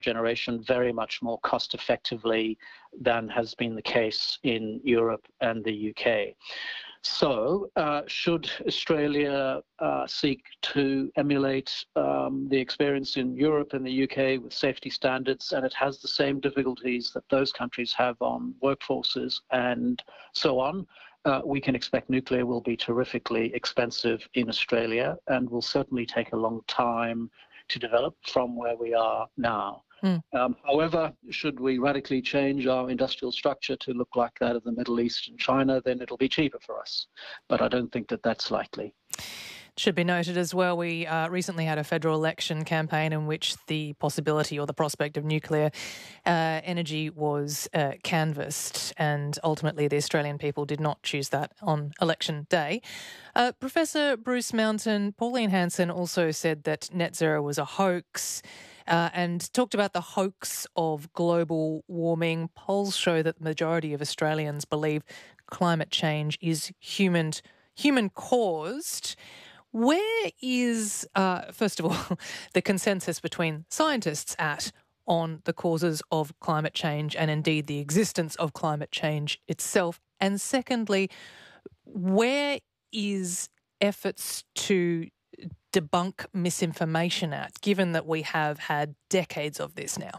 generation very much more cost effectively than has been the case in Europe and the UK. So, should Australia seek to emulate the experience in Europe and the UK with safety standards, and it has the same difficulties that those countries have on workforces and so on, we can expect nuclear will be terrifically expensive in Australia and will certainly take a long time to develop from where we are now. However, should we radically change our industrial structure to look like that of the Middle East and China, then it'll be cheaper for us. But I don't think that that's likely. Should be noted as well, we recently had a federal election campaign in which the possibility or the prospect of nuclear energy was canvassed, and ultimately the Australian people did not choose that on election day. Professor Bruce Mountain, Pauline Hanson also said that net zero was a hoax and talked about the hoax of global warming. Polls show that the majority of Australians believe climate change is human-caused. Where is, first of all, the consensus between scientists at on the causes of climate change and indeed the existence of climate change itself? And secondly, where is efforts to debunk misinformation at, given that we have had decades of this now?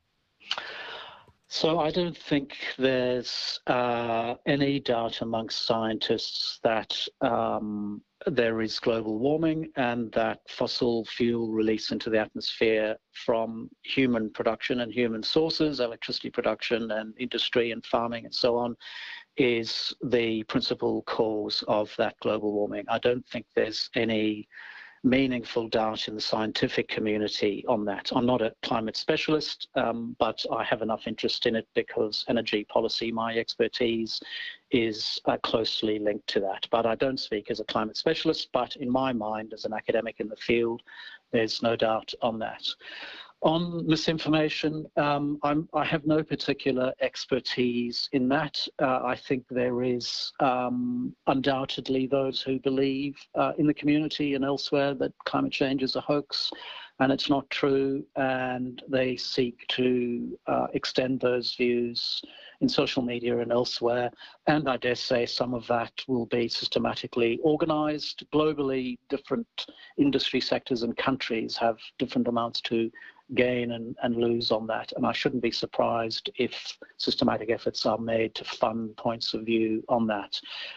So I don't think there's any doubt amongst scientists that there is global warming and that fossil fuel release into the atmosphere from human production and human sources, electricity production and industry and farming and so on, is the principal cause of that global warming. I don't think there's any meaningful doubt in the scientific community on that. I'm not a climate specialist, but I have enough interest in it because energy policy, my expertise, is closely linked to that. But I don't speak as a climate specialist, but in my mind, as an academic in the field, there's no doubt on that. On misinformation, I have no particular expertise in that. I think there is undoubtedly those who believe in the community and elsewhere that climate change is a hoax and it's not true, and they seek to extend those views in social media and elsewhere. And I dare say some of that will be systematically organised. Globally, different industry sectors and countries have different amounts to gain and lose on that. And I shouldn't be surprised if systematic efforts are made to fund points of view on that.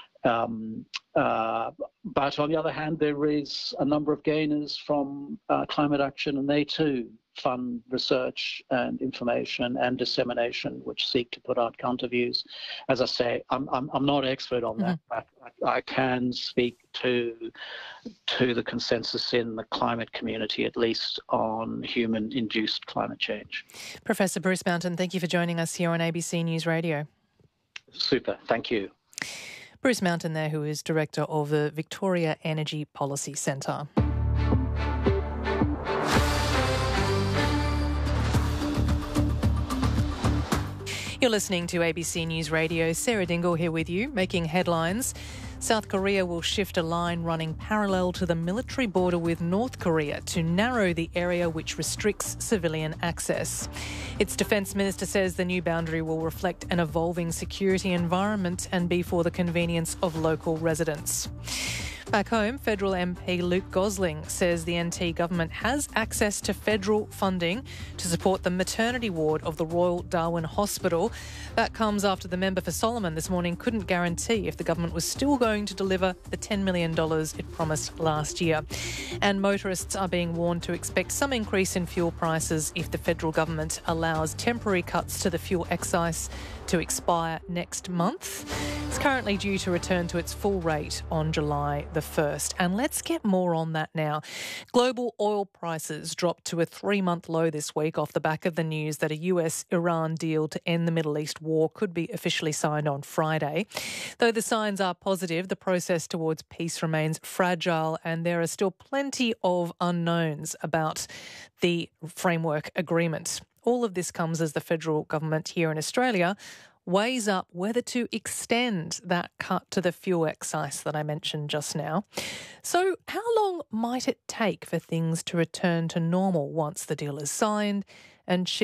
But on the other hand, there is a number of gainers from climate action, and they too fund research and information and dissemination, which seek to put out counter views. As I say, I'm not an expert on that, but I can speak to the consensus in the climate community, at least on human-induced climate change. Professor Bruce Mountain, thank you for joining us here on ABC News Radio. Super, thank you. Bruce Mountain there, who is Director of the Victoria Energy Policy Centre. You're listening to ABC News Radio. Sarah Dingle here with you, making headlines. South Korea will shift a line running parallel to the military border with North Korea to narrow the area which restricts civilian access. Its defence minister says the new boundary will reflect an evolving security environment and be for the convenience of local residents. Back home, federal MP Luke Gosling says the NT government has access to federal funding to support the maternity ward of the Royal Darwin Hospital. That comes after the member for Solomon this morning couldn't guarantee if the government was still going to deliver the $10 million it promised last year. And motorists are being warned to expect some increase in fuel prices if the federal government allows temporary cuts to the fuel excise to expire next month. It's currently due to return to its full rate on July the 1st. And let's get more on that now. Global oil prices dropped to a 3-month low this week off the back of the news that a US-Iran deal to end the Middle East war could be officially signed on Friday. Though the signs are positive, the process towards peace remains fragile and there are still plenty of unknowns about the framework agreement. All of this comes as the federal government here in Australia weighs up whether to extend that cut to the fuel excise that I mentioned just now. So how long might it take for things to return to normal once the deal is signed and